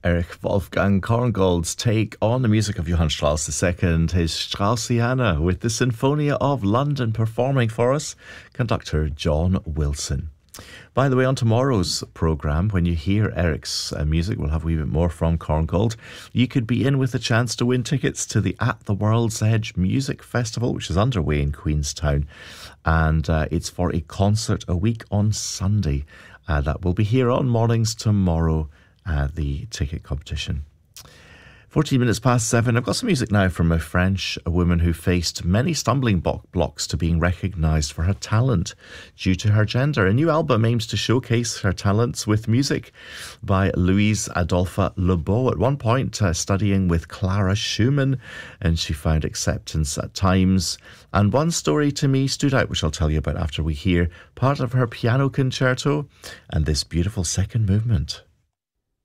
Erich Wolfgang Korngold's take on the music of Johann Strauss II, his Straussiana, with the Sinfonia of London performing for us, conductor John Wilson. By the way, on tomorrow's programme, when you hear Eric's music, we'll have a wee bit more from Korngold. You could be in with a chance to win tickets to the At the World's Edge Music Festival, which is underway in Queenstown. And it's for a concert a week on Sunday. That will be here on Mornings Tomorrow, the ticket competition. 14 minutes past 7. I've got some music now from a French woman who faced many stumbling blocks to being recognised for her talent due to her gender. A new album aims to showcase her talents with music by Louise Adolphe Lebeau. At one point, studying with Clara Schumann, and she found acceptance at times. And one story to me stood out, which I'll tell you about after we hear part of her piano concerto and this beautiful second movement.